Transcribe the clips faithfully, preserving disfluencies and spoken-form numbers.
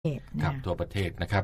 ครับทั่วประเทศนะครับ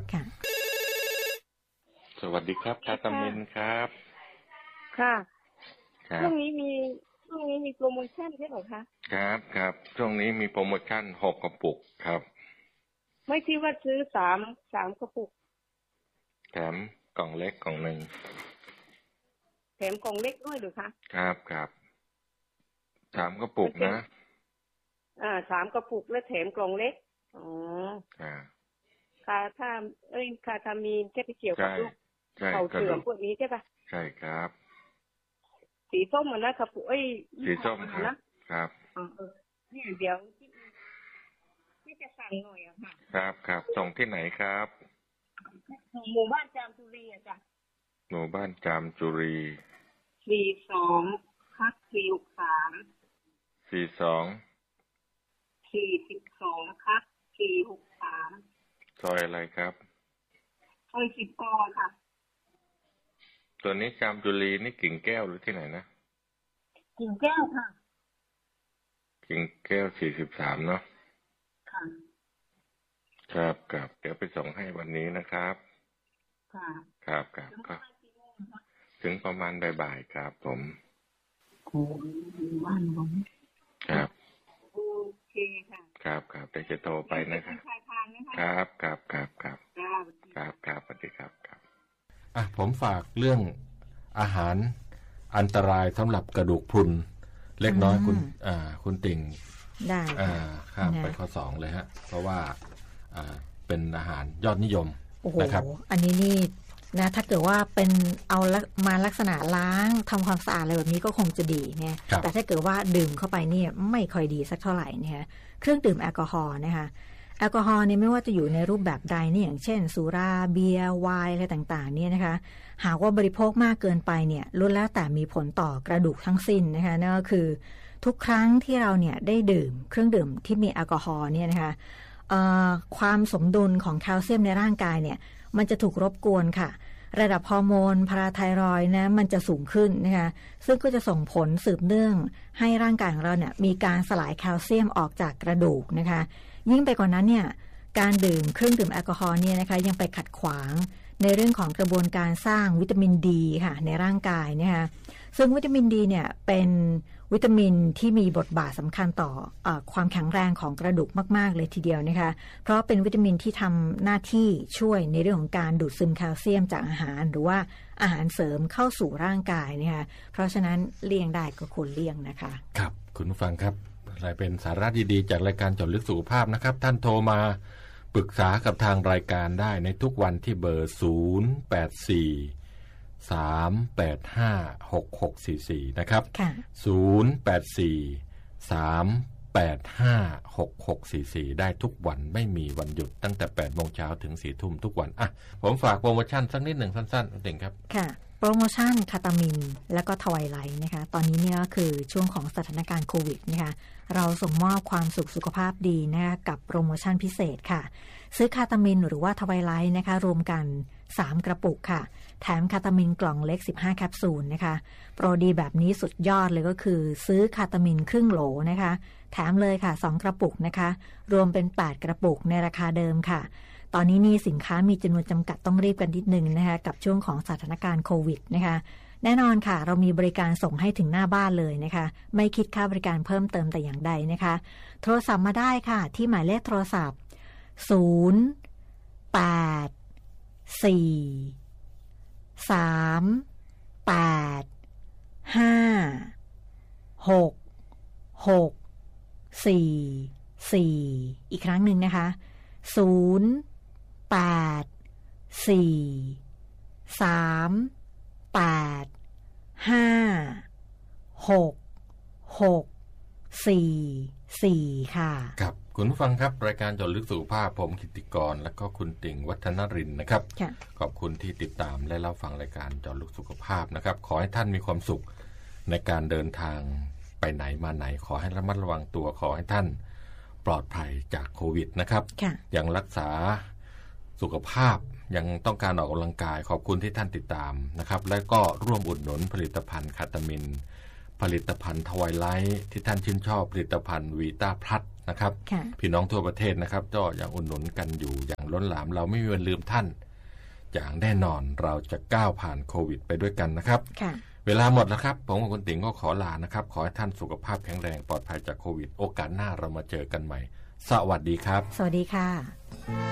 สวัสดีครับคาตามินครับค่ะช่วงนี้มีช่วงนี้มีโปรโมชั่นใช่ไหมคะครับครับช่วงนี้มีโปรโมชั่นหกกระปุกครับไม่ที่ว่าซื้อสามสามกระปุกแถมกล่องเล็กกล่องหนึ่งแถมกล่องเล็กด้วยหรือคะครับครับสามกระปุกนะอ่าสามกระปุกและแถมกล่องเล็กอ๋ออ่าค่ะถ้าเอ้ยค่ะทามีนแค่ไปเกี่ยวกับลูกเขาเสื่อมพวกนี้ใช่ปะใช่ครับสีส้มมันนะกระปุกเอ้ยสีส้มนะครับอ๋อเออเนี่ยเดี๋ยวที่จะสั่งหน่อยอะค่ะครับครับส่งที่ไหนครับหมู่บ้านจามจุรีอะจ้ะหมู่บ้านจามจุรีสี่สองทับสี่หกสามสี่สองสี่สิบสองครับสี่หกสามซอยอะไรครับซอยสิบกอค่ะตัวนี้จามจุรีนี่กิ่งแก้วหรือที่ไหนนะกิ่งแก้วค่ะกิ่งแก้วสี่สิบสามเนาะค่ะครับครับเดี๋ยวไปส่งให้วันนี้นะครับค่ะครับครับครับถึงประมาณบ่ายๆครับผมโอ้บ้านผมครับโอเคค่ะครับครับเดี๋ยวจะโทรไปนะครับครับครับครับครับครับครับสวัสดีครับครับอ่ะผมฝากเรื่องอาหารอันตรายสำหรับกระดูกพรุนเล็กน้อยคุณอ่าคุณติ่งได้อ่าข้ามไปข้อสองเลยฮะเพราะว่าอ่าเป็นอาหารยอดนิยมนะครับอันนี้นี่นะถ้าเกิดว่าเป็นเอามาลักษณะล้างทำความสะอาดอะไรแบบนี้ก็คงจะดีเนี่ยแต่ถ้าเกิดว่าดื่มเข้าไปเนี่ยไม่ค่อยดีสักเท่าไหร่เนี่ยเครื่องดื่มแอลกอฮอล์นะคะแอลกอฮอล์เนี่ยไม่ว่าจะอยู่ในรูปแบบใดเนี่ยอย่างเช่นสุราเบียร์ไวน์อะไรต่างๆเนี่ยนะคะหากว่าบริโภคมากเกินไปเนี่ยล้วนแล้วแต่มีผลต่อกระดูกทั้งสิ้นนะคะนั่นก็คือทุกครั้งที่เราเนี่ยได้ดื่มเครื่องดื่มที่มีแอลกอฮอล์เนี่ยนะคะความสมดุลของแคลเซียมในร่างกายเนี่ยมันจะถูกรบกวนค่ะระดับฮอร์โมนพาราไทรอยด์นะมันจะสูงขึ้นนะคะซึ่งก็จะส่งผลสืบเนื่องให้ร่างกายของเราเนี่ยมีการสลายแคลเซียมออกจากกระดูกนะคะยิ่งไปกว่านั้นเนี่ยการดื่มเครื่องดื่มแอลกอฮอล์เนี่ยนะคะยังไปขัดขวางในเรื่องของกระบวนการสร้างวิตามินดีค่ะในร่างกายนะคะซึ่งวิตามินดีเนี่ยเป็นวิตามินที่มีบทบาทสำคัญต่อเอ่อความแข็งแรงของกระดูกมากๆเลยทีเดียวนะคะเพราะเป็นวิตามินที่ทำหน้าที่ช่วยในเรื่องของการดูดซึมแคลเซียมจากอาหารหรือว่าอาหารเสริมเข้าสู่ร่างกายนะคะเพราะฉะนั้นเลี่ยงได้ก็ควรเลี่ยงนะคะครับคุณผู้ฟังครับอะไรเป็นสาระดีๆจากรายการเจาะลึกสุขภาพนะครับท่านโทรมาปรึกษากับทางรายการได้ในทุกวันที่เบอร์ศูนย์ แปด สี่ สาม แปด ห้า หก หก สี่ สี่นะครับศูนย์ แปด สี่ สาม แปด ห้า หก หก สี่ สี่ได้ทุกวันไม่มีวันหยุดตั้งแต่ แปด โมงเช้าถึง สี่ ทุ่มทุกวันอ่ะผมฝากโปรโมชั่นสักนิดหนึ่งสั้นๆเด็กครับค่ะโปรโมชั่นคาตามินแล้วก็ทวายไลท์นะคะตอนนี้เนี่ยก็คือช่วงของสถานการณ์โควิดนะคะเราส่งมอบความสุขสุขภาพดีนะคะกับโปรโมชั่นพิเศษค่ะซื้อคาตามินหรือว่าทวายไลท์นะคะรวมกันสามกระปุกค่ะแถมคาตามินกล่องเล็กสิบห้าแคปซูลนะคะโปรดีแบบนี้สุดยอดเลยก็คือซื้อคาตามินครึ่งโหลนะคะแถมเลยค่ะสองกระปุกนะคะรวมเป็นแปดกระปุกในราคาเดิมค่ะตอนนี้นี่สินค้ามีจำนวนจำกัดต้องรีบกันนิดนึงนะคะกับช่วงของสถานการณ์โควิดนะคะแน่นอนค่ะเรามีบริการส่งให้ถึงหน้าบ้านเลยนะคะไม่คิดค่าบริการเพิ่มเติมแต่อย่างใดนะคะโทรศัพท์มาได้ค่ะที่หมายเลขโทรศัพท์ศูนย์ แปด สี่ สาม แปด ห้า หก หก สี่ สี่ อีกครั้งหนึ่งนะคะศูนย์ แปด สี่ สาม แปด ห้า หก หก สี่ สี่ ค่ะครับคุณผู้ฟังครับรายการเจาะลึกสุขภาพผมกิตติกรและก็คุณติ่งวัฒนรินทร์นะครับขอบคุณที่ติดตามและรับฟังรายการเจาะลึกสุขภาพนะครับขอให้ท่านมีความสุขในการเดินทางไปไหนมาไหนขอให้ระมัดระวังตัวขอให้ท่านปลอดภัยจากโควิดนะครับยังรักษาสุขภาพยังต้องการออกกำลังกายขอบคุณที่ท่านติดตามนะครับและก็ร่วมอุดหนุนผลิตภัณฑ์คาตามินผลิตภัณฑ์ทวายไลท์ที่ท่านชื่นชอบผลิตภัณฑ์วีต้าพลัสนะครับพี่น้องทั่วประเทศนะครับก็ยังอุดหนุนกันอยู่อย่างล้นหลามเราไม่มีวันลืมท่านอย่างแน่นอนเราจะก้าวผ่านโควิดไปด้วยกันนะครับเวลาหมดแล้วครับผมกับคุณติ๋งก็ขอลานะครับขอให้ท่านสุขภาพแข็งแรงปลอดภัยจากโควิดโอกาสหน้าเรามาเจอกันใหม่สวัสดีครับสวัสดีค่ะ